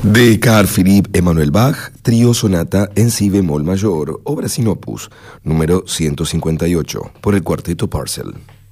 De Carl Philipp Emanuel Bach, trío sonata en si bemol mayor, obra sin opus, número 158, por el cuarteto Parcel.